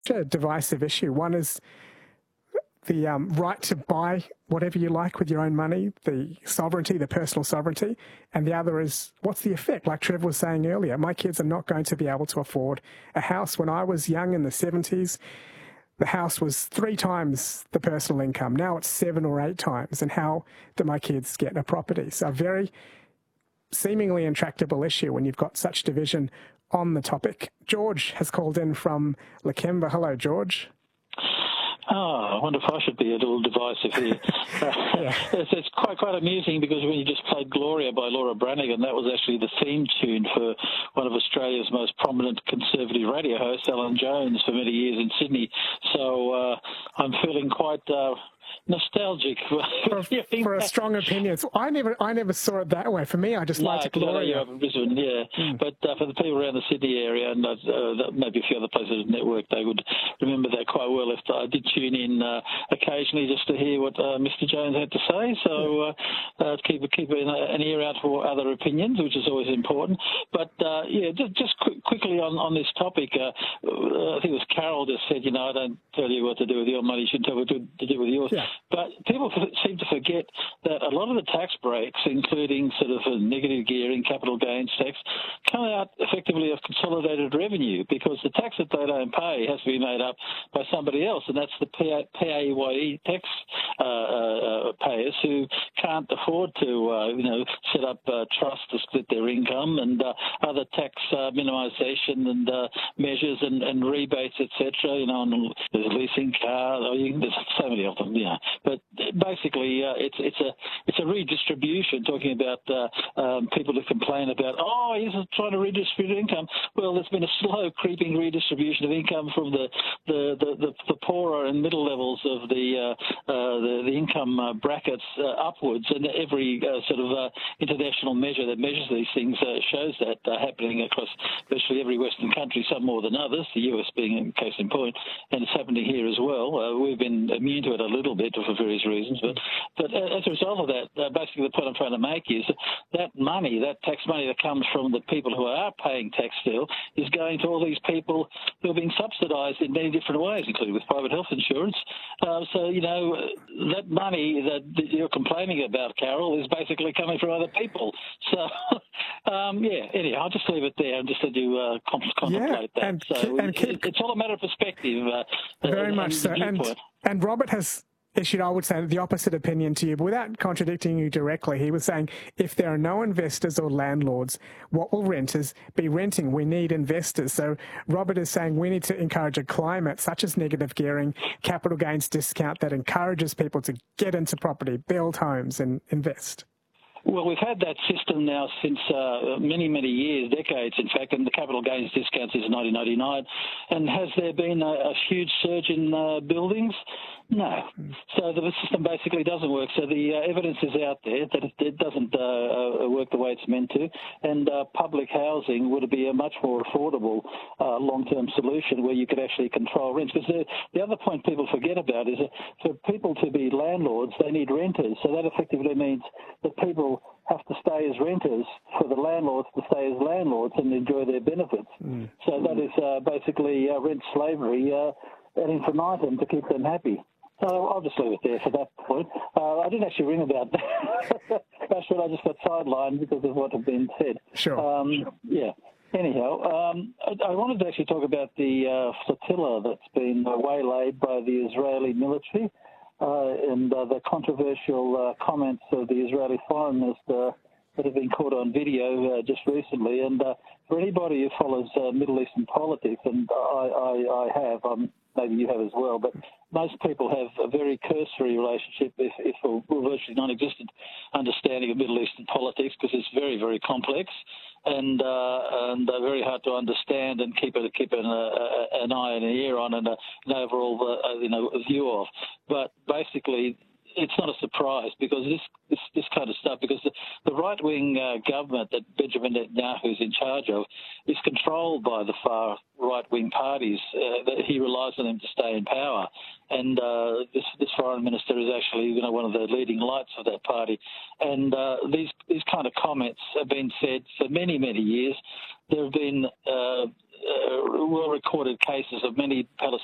a divisive issue. One is the right to buy whatever you like with your own money, the sovereignty, the personal sovereignty, and the other is what's the effect? Like Trev was saying earlier, my kids are not going to be able to afford a house. When I was young in the 70s, the house was 3 times the personal income. Now it's 7 or 8 times. And how do my kids get a property? So a very seemingly intractable issue when you've got such division on the topic. George has called in from Lakemba. Hello, George. Oh, I wonder if I should be a little divisive here. It's quite amusing because when you just played Gloria by Laura Branigan, that was actually the theme tune for one of Australia's most prominent conservative radio hosts, Alan Jones, for many years in Sydney. So I'm feeling quite nostalgic for a strong opinion. So I never saw it that way. For me, I just liked Gloria. But for the people around the Sydney area and maybe a few other places of the network, they would remember that quite well. If I did tune in occasionally just to hear what Mr. Jones had to say, so keep an ear out for other opinions, which is always important. But just quickly on this topic, I think it was Carol just said, I don't tell you what to do with your money, you should tell me what to do with yours. Yeah. But people seem to forget that a lot of the tax breaks, including sort of negative gearing, capital gains tax, come out effectively of consolidated revenue because the tax that they don't pay has to be made up by somebody else, and that's the PAYE tax payers who can't afford to, set up trusts to split their income and other tax minimisation and measures and rebates, etc. On the leasing car, there's so many of them. But basically, it's a redistribution. Talking about people who complain about, he's trying to redistribute income. Well, there's been a slow creeping redistribution of income from the poorer and middle levels of the income brackets upwards, and every sort of international measure that measures these things shows that happening across virtually every Western country, some more than others. The US being a case in point, and it's happening here as well. We've been immune to it a little bit for various reasons, but as a result of that, basically the point I'm trying to make is that money, that tax money that comes from the people who are paying tax still, is going to all these people who are being subsidised in many different ways, including with private health insurance. So that money that you're complaining about, Carol, is basically coming from other people. So anyway, I'll just leave it there and just let you contemplate that. It's all a matter of perspective. Very much so. And Robert has issued, I would say, the opposite opinion to you, but without contradicting you directly. He was saying, if there are no investors or landlords, what will renters be renting? We need investors. So Robert is saying we need to encourage a climate such as negative gearing, capital gains discount that encourages people to get into property, build homes and invest. Well, we've had that system now since many, many years, decades, in fact, and the capital gains discount since 1999. And has there been a huge surge in buildings? No. So the system basically doesn't work. So the evidence is out there that it doesn't work the way it's meant to. And public housing would be a much more affordable long-term solution where you could actually control rents. Because the other point people forget about is that for people to be landlords, they need renters. So that effectively means that people have to stay as renters for the landlords to stay as landlords and enjoy their benefits. So that is basically rent slavery ad infinitum to keep them happy. So I'll just leave it there for that point. I didn't actually ring about that. I just got sidelined because of what had been said. Sure. Anyhow, I wanted to actually talk about the flotilla that's been waylaid by the Israeli military and the controversial comments of the Israeli foreign minister that have been caught on video just recently. And for anybody who follows Middle Eastern politics, and I have, maybe you have as well, but most people have a very cursory relationship, if a virtually non-existent understanding of Middle Eastern politics, because it's very, very complex and very hard to understand and keep an eye and an ear on and an overall view of. But basically, it's not a surprise because this kind of stuff, because the right-wing government that Benjamin Netanyahu is in charge of is controlled by the far right-wing parties. He relies on them to stay in power. And this foreign minister is actually one of the leading lights of that party. And these kind of comments have been said for many, many years. There have been well-recorded cases of many Palestinian